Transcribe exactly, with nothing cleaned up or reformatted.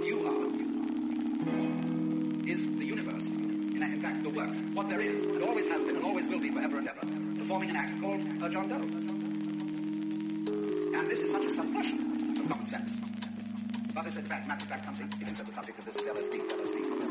what you are is the universe. In, in fact, the works, what there is, and always has been, and always will be forever and ever, performing an act called uh, John Doe. And this is such a subversion of common sense. But it's in fact, matter of fact, something, it is the subject of this L S D, L S D.